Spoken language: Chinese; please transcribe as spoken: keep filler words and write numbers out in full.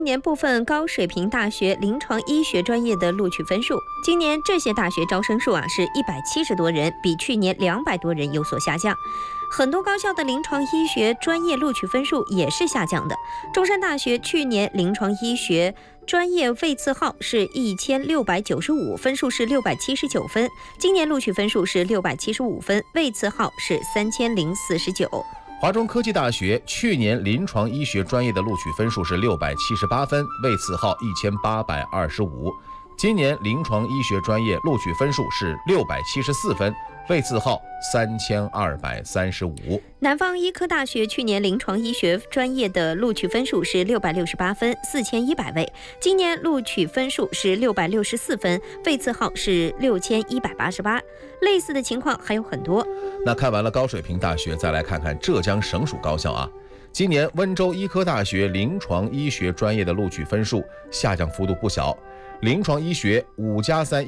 今年部分高水平大学临床医学专业的录取分数，今年这些大学招生数啊是一百七十多人，比去年两百多人有所下降。很多高校的临床医学专业录取分数也是下降的。中山大学去年临床医学专业位次号是一千六百九十五，分数是六百七十九分，今年录取分数是六百七十五分，位次号是三千零四十九。 华中科技大学去年临床医学专业的录取分数是六百七十八分，位次号一千八百二十五。今年临床医学专业录取分数是六百七十四分，位次号三千二百三十五。 南方医科大学去年临床医学专业的录取分数是六百六十八分，四千一百位，今年录取分数是六百六十四分，位次号是六千一百八十八。类似的情况还有很多。 那看完了高水平大学，再来看看浙江省属高校啊。今年温州医科大学临床医学专业的录取分数下降幅度不小，临床医学五加三